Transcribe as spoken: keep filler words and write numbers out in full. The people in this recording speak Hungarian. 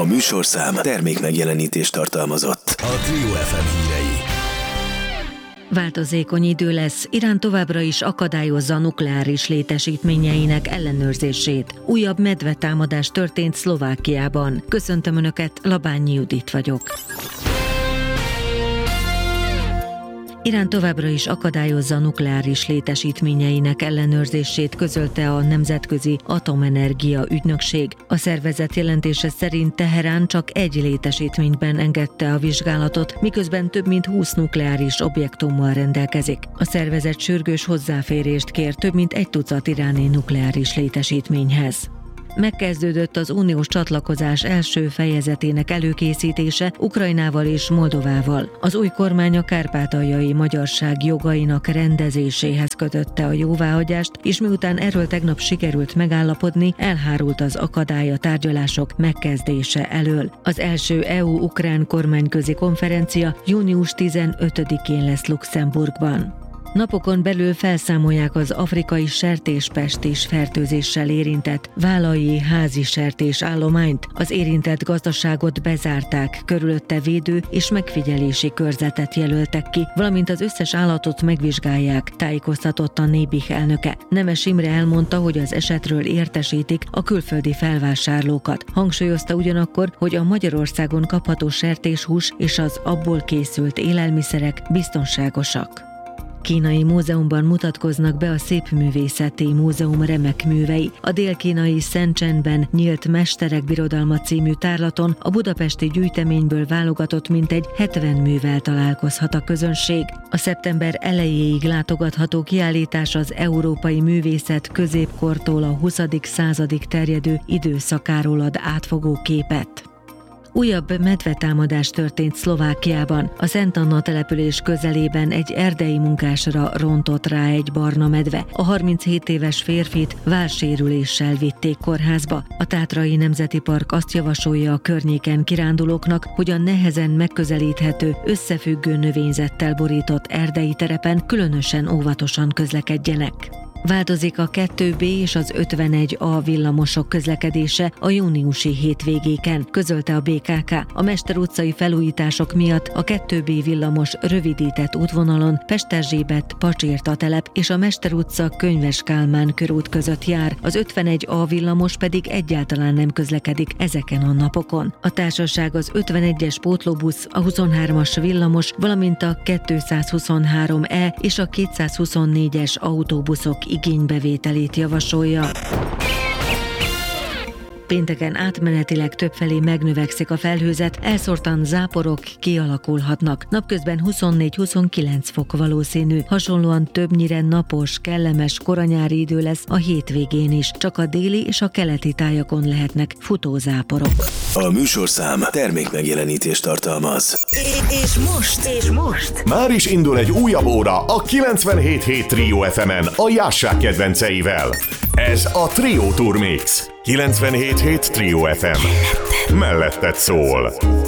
A műsorszám termék megjelenítést tartalmazott. A Trio ef em hírei. Változékony idő lesz, Irán továbbra is akadályozza a nukleáris létesítményeinek ellenőrzését. Újabb medvetámadás történt Szlovákiában. Köszöntöm Önöket, Labányi Judit vagyok. Irán továbbra is akadályozza a nukleáris létesítményeinek ellenőrzését, közölte a Nemzetközi Atomenergia Ügynökség. A szervezet jelentése szerint Teherán csak egy létesítményben engedte a vizsgálatot, miközben több mint húsz nukleáris objektummal rendelkezik. A szervezet sürgős hozzáférést kér több mint egy tucat iráni nukleáris létesítményhez. Megkezdődött az uniós csatlakozás első fejezetének előkészítése Ukrajnával és Moldovával. Az új kormány a kárpátaljai magyarság jogainak rendezéséhez kötötte a jóváhagyást, és miután erről tegnap sikerült megállapodni, elhárult az akadály a tárgyalások megkezdése elől. Az első é u-ukrán kormányközi konferencia június tizenötödikén lesz Luxemburgban. Napokon belül felszámolják az afrikai sertéspestis fertőzéssel érintett válai házi sertés állományt. Az érintett gazdaságot bezárták, körülötte védő és megfigyelési körzetet jelöltek ki, valamint az összes állatot megvizsgálják, tájékoztatott a Nébih elnöke. Nemes Imre elmondta, hogy az esetről értesítik a külföldi felvásárlókat. Hangsúlyozta ugyanakkor, hogy a Magyarországon kapható sertéshús és az abból készült élelmiszerek biztonságosak. Kínai múzeumban mutatkoznak be a Szépművészeti Múzeum remek művei. A dél-kínai Szentchenben nyílt Mesterek Birodalma című tárlaton a budapesti gyűjteményből válogatott mintegy hetven művel találkozhat a közönség. A szeptember elejéig látogatható kiállítás az európai művészet középkortól a huszadik századig terjedő időszakáról ad átfogó képet. Újabb medvetámadás történt Szlovákiában. A Szent Anna település közelében egy erdei munkásra rontott rá egy barna medve. A harminchét éves férfit vállsérüléssel vitték kórházba. A Tátrai Nemzeti Park azt javasolja a környéken kirándulóknak, hogy a nehezen megközelíthető, összefüggő növényzettel borított erdei terepen különösen óvatosan közlekedjenek. Változik a kettő bé és az ötvenegy á villamosok közlekedése a júniusi hétvégéken, közölte a bé ká ká. A Mester utcai felújítások miatt a kettő bé villamos rövidített útvonalon Pesterzsébet, Pacsirta-telep és a Mester utca Könyves Kálmán körút között jár, az ötvenegy á villamos pedig egyáltalán nem közlekedik ezeken a napokon. A társaság az ötvenegyes pótlóbusz, a huszonhármas villamos, valamint a kétszázhuszonhárom é és a kétszázhuszonnégyes autóbuszok igénybevételét javasolja. Pénteken átmenetileg többfelé megnövekszik a felhőzet, elszórtan záporok kialakulhatnak. Napközben huszonnégy-huszonkilenc fok valószínű, hasonlóan többnyire napos, kellemes koranyári idő lesz a hétvégén is. Csak a déli és a keleti tájakon lehetnek futózáporok. A műsorszám termék megjelenítést tartalmaz. És most, és most már is indul egy újabb óra a kilencvenhét hét Trio ef emen a Jássák kedvenceivel. Ez a Trio Tour Mix. kilencvenhét hét Trio ef em. Melletted szól.